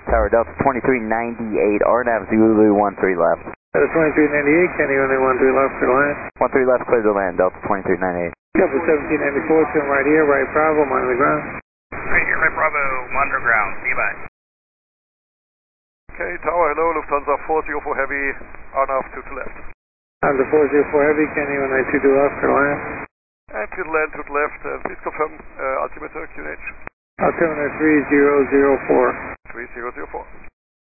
Tower Delta 2398, RNAV Zulu 13 left. Delta 2398, Kenny 13 left for land. 13 left, clear to land, Delta 2398. Delta 1794, turn right here, right Bravo, I'm on the ground. Right here, right Bravo, I'm underground, see you bye. Okay, Tower, hello, Lufthansa 404 Heavy, RNAV 2 to left. I'm the 404 Heavy, Kenny 19 to left for land. And clear to land, 2 to left, please confirm altimeter QNH. Altimeter 3004. 3004.